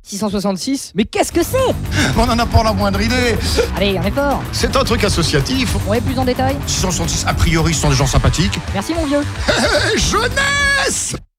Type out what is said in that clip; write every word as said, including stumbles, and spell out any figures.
six cent soixante-six. Mais qu'est-ce que c'est? On n'en a pas la moindre idée. Allez, un effort. C'est un truc associatif. Ouais, plus en détail. six cent soixante-six, a priori, ce sont des gens sympathiques. Merci mon vieux. Jeunesse!